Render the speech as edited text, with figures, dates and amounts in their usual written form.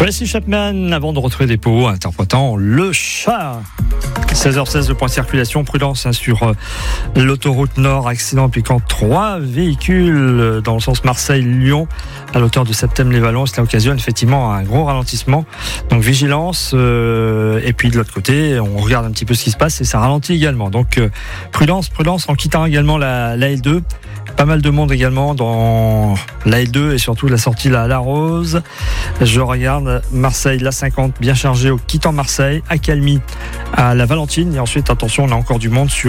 Tracy Chapman, avant de retrouver des pots, interprétant Le Chat. 16h16, le point de circulation, prudence sur l'autoroute Nord, accident impliquant 3 véhicules dans le sens Marseille-Lyon à l'auteur de Septem-les-Vallons. Cela occasionne effectivement un gros ralentissement. Donc vigilance, et puis de l'autre côté, on regarde un petit peu ce qui se passe et ça ralentit également. Donc prudence en quittant également la L2. Pas mal de monde également dans la L2 et surtout la sortie là à La Rose. Je regarde Marseille, la 50 bien chargée au quittant Marseille, Accalmie à la Valentine et ensuite attention, on a encore du monde sur